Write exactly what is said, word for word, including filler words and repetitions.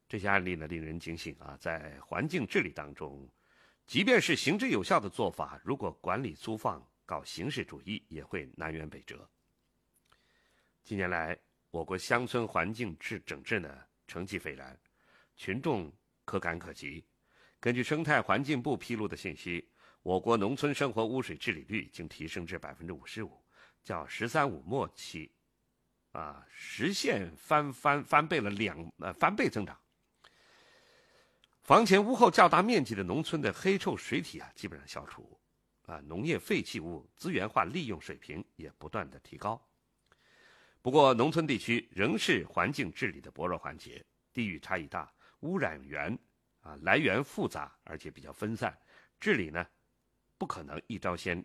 这些案例呢，令人警醒啊，在环境治理当中，即便是行之有效的做法，如果管理粗放、搞形式主义，也会南辕北辙。近年来，我国乡村环境治整治呢成绩斐然，群众可感可及。根据生态环境部披露的信息，我国农村生活污水治理率已经提升至百分之五十五，较“十三五”末期，啊，实现翻翻翻倍了两呃翻倍增长。房前屋后较大面积的农村的黑臭水体啊，基本上消除，啊，农业废弃物资源化利用水平也不断的提高。不过，农村地区仍是环境治理的薄弱环节，地域差异大，污染源啊来源复杂，而且比较分散，治理呢不可能一招鲜